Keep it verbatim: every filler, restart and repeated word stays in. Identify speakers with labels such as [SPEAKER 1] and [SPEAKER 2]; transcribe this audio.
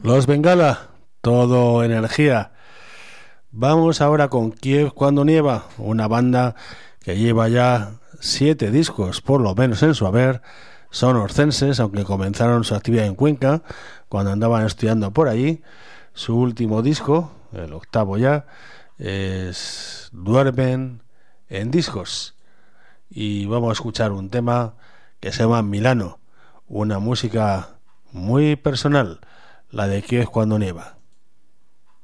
[SPEAKER 1] Los Bengala, todo energía. Vamos ahora con Kiev cuando nieva, una banda que lleva ya siete discos, por lo menos en su haber. Son orcenses, aunque comenzaron su actividad en Cuenca cuando andaban estudiando por allí. Su último disco, el octavo ya, es Duermen en Discos. Y vamos a escuchar un tema que se llama Milano, una música muy personal, la de Kiev cuando nieva.